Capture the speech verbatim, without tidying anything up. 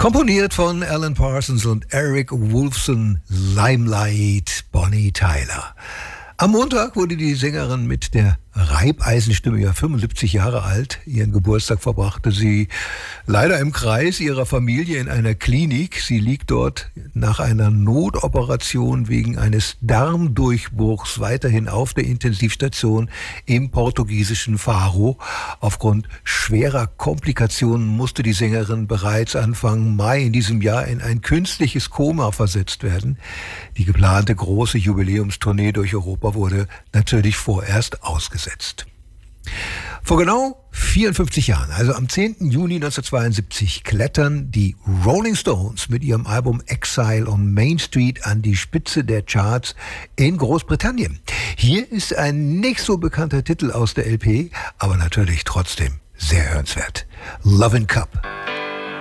Komponiert von Alan Parsons und Eric Woolfson, Limelight, Bonnie Tyler. Am Montag wurde die Sängerin mit der Reibeisenstimme, ja fünfundsiebzig Jahre alt, ihren Geburtstag verbrachte sie leider im Kreis ihrer Familie in einer Klinik. Sie liegt dort nach einer Notoperation wegen eines Darmdurchbruchs weiterhin auf der Intensivstation im portugiesischen Faro. Aufgrund schwerer Komplikationen musste die Sängerin bereits Anfang Mai in diesem Jahr in ein künstliches Koma versetzt werden. Die geplante große Jubiläumstournee durch Europa wurde natürlich vorerst ausgesetzt. Vor genau vierundfünfzig Jahren, also am zehnten Juni neunzehnhundertzweiundsiebzig, klettern die Rolling Stones mit ihrem Album Exile on Main Street an die Spitze der Charts in Großbritannien. Hier ist ein nicht so bekannter Titel aus der L P, aber natürlich trotzdem sehr hörenswert. Lovin' Cup.